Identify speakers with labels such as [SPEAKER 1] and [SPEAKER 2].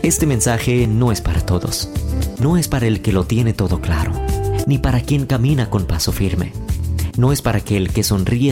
[SPEAKER 1] Este mensaje no es para todos. No es para el que lo tiene todo claro, ni para quien camina con paso firme. No es para aquel que sonríe